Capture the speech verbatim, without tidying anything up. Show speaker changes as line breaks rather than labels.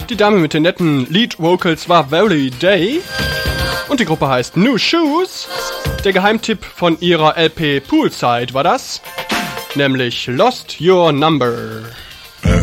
Die Dame mit den netten Lead-Vocals war Valley Day. Und die Gruppe heißt New Shoes. Der Geheimtipp von ihrer L P Poolside war das. Nämlich Lost Your Number.